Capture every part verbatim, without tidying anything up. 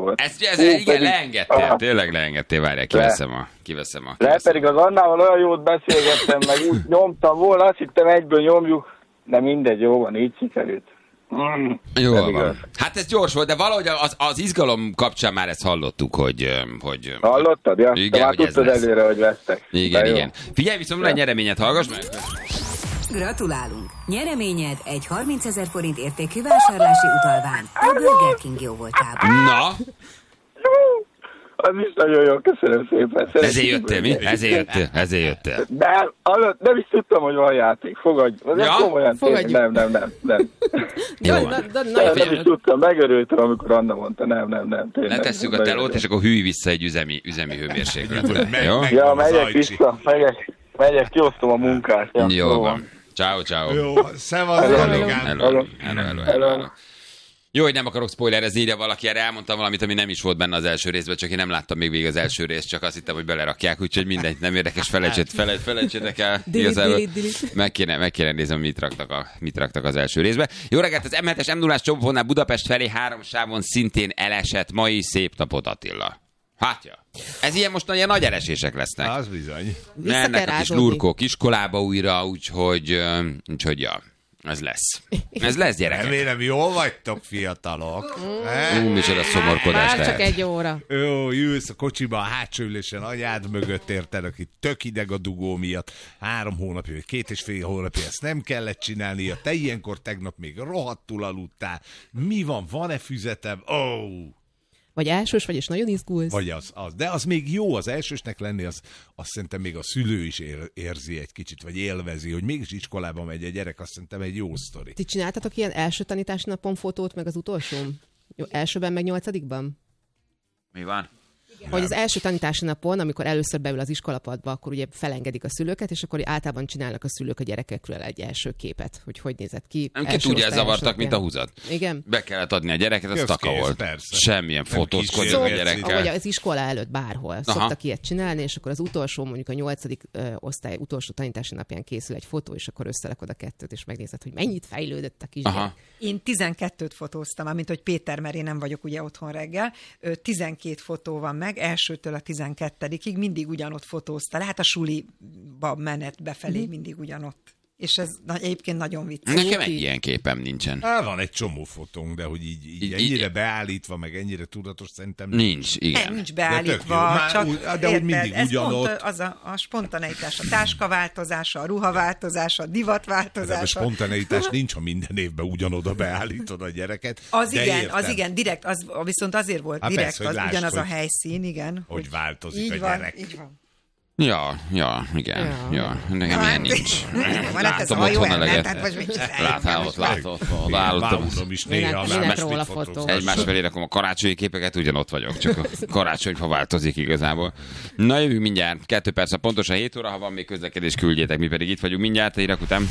volt. Ez, ez, Hú, igen, pedig... leengedtél, ah. tényleg leengedtél, várjál, kiveszem a... Kiveszem a Le pedig az Annával olyan jót beszélgettem, meg úgy nyomtam volna, azt hittem egyből nyomjuk, de mindegy, jó van, így sikerült. Mm, jó van. Igaz. Hát ez gyors volt, de valahogy az, az izgalom kapcsán már ezt hallottuk, hogy... hogy Hallottad? Ja, igen, te már tudtad előre, hogy vesztek. Igen, igen. Figyelj, viszont ja. Egy nyereményet hallgass meg. Gratulálunk! Nyereményed egy harmincezer forint értékű vásárlási utalvány a Burger King jóvoltában. Na? Az is nagyon jó, köszönöm szépen. Szeretném ezért jöttél, mi? Ezért jöttél, ezért jöttél. De alatt nem is tudtam, hogy van játék. Fogadj. Ja? Komolyan tényleg. Nem, nem, nem. nem. Jó, nem, nem, nem, nem is tudtam, megörültem, amikor Anna mondta. Nem, nem, nem. Tényleg. Letesszük a telót, és akkor hűj vissza egy üzemi, üzemi hőmérsékletre. Jó? Ja, megyek vissza, megyek, megyek, kiosztom a munkát. Ja, jó van. Ciao, ciao. Jó, szevasz, hello, hello, hello, hello. Jó, hogy nem akarok spoilerezni, ide valaki, erre elmondtam valamit, ami nem is volt benne az első részben, csak én nem láttam még végig az első részt, csak azt hittem, hogy belerakják, úgyhogy mindegy, nem érdekes, felejtsétek el. Igazából meg kéne, meg kéne nézni, mit raktak, a, mit raktak az első részbe. Jó reggelt, az em hetes em nullás csomófonál Budapest felé három sávon szintén elesett. Mai szép napot, Attila. Hátja. Ez ilyen most ilyen nagy elesések lesznek. Az bizony. Mennek a kis lurkók iskolába újra, úgyhogy, úgyhogy ja. Ez lesz. Ez lesz, gyerekek. Remélem, jól vagytok, fiatalok. Ú, micsoda szomorkodás már lehet. Csak egy óra. Jó, jössz a kocsiba, a hátsó ülésen, anyád mögött érted, aki tök ideg a dugó miatt. Három hónapja, vagy két és fél hónapja, ezt nem kellett csinálnia. Te ilyenkor tegnap még rohadtul aludtál. Mi van? Van-e füzetem? Ó! Oh. Vagy elsős vagy, és nagyon izgulsz. Vagy az, az. De az még jó, az elsősnek lenni, az, azt szerintem még a szülő is ér, érzi egy kicsit, vagy élvezi, hogy mégis iskolába megy egy gyerek, azt szerintem egy jó sztori. Ti csináltatok ilyen első tanítási napon fotót, meg az utolsón? Jó, elsőben, meg nyolcadikban? Mi van? Hogy az első tanítási napon, amikor először beül az iskolapadba, akkor ugye felengedik a szülőket, és akkor általában csinálnak a szülők a gyerekekről egy első képet, hogy hogy nézett ki. Nem két úgy elzavartak, mint a húzat. Igen. Be kellett adni a gyereket, az taka volt. Persze. Semmilyen fotózkodni a gyerekkel. Vagy az iskola előtt bárhol. Aha. Szoktak ilyet csinálni, és akkor az utolsó, mondjuk a nyolcadik ö, osztály utolsó tanítási napján készül egy fotó, és akkor összerakod a kettőt, és megnézed, hogy mennyit fejlődött a kisgyerek. Én tizenkettőt fotóztam, mint hogy Péter, mert én nem vagyok ugye otthon reggel. tizenkét fotó van meg, elsőtől a tizenkettedikig mindig ugyanott fotózta. Lehet a suliba menet befelé mm. mindig ugyanott. És ez egyébként nagyon vicces. Nekem egy ilyen képem nincsen. Há, van egy csomó fotónk, de hogy így, így, így ennyire így, beállítva, meg ennyire tudatos szerintem nincs. Igen. Nem, nincs beállítva, de csak úgy, de úgy mindig ugyanott. Pont az a, a spontaneitás, a táskaváltozása, a ruhaváltozása, a divatváltozása. Ez a spontaneitás nincs, ha minden évben ugyanoda beállítod a gyereket. Az igen, értem. az igen, direkt, az viszont azért volt Há, direkt, persze, az lásd, ugyanaz hogy, a helyszín, igen. Hogy, hogy változik így a van, gyerek. Így van. Ja, ja, igen, ja. ja. Nekem ilyen nincs. Látom otthon a leget. Látom, ott látom, ott állottam. is néha. Egymás felé rakom a karácsonyi képeket, ugyanott vagyok, csak a karácsonyfa változik igazából. Na, jövünk mindjárt. Kettő perc a pontosan hét óra, ha van még közlekedés, küldjétek, mi pedig itt vagyunk mindjárt, a hírek után.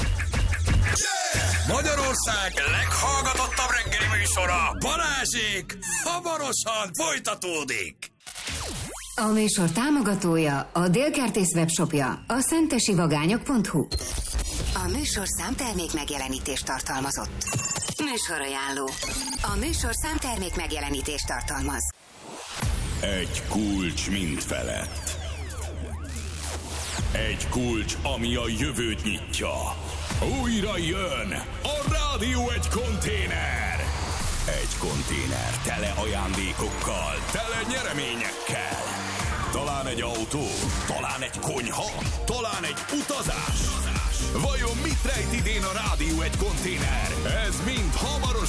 Magyarország leghallgatottabb reggeli műsora, Balázsék, hamarosan folytatódik. A műsor támogatója a Délkertész webshopja, a szentesivagányok pont hu. A műsor számtermék megjelenítést tartalmazott. Műsorajánló. A műsor számtermék megjelenítést tartalmaz. Egy kulcs mind felett. Egy kulcs, ami a jövőt nyitja. Újra jön a Rádió egy konténer. Egy konténer tele ajándékokkal, tele nyereményekkel. Talán egy autó, talán egy konyha, talán egy utazás. Vajon mit rejt idén a Rádió egy konténer? Ez mind hamarosan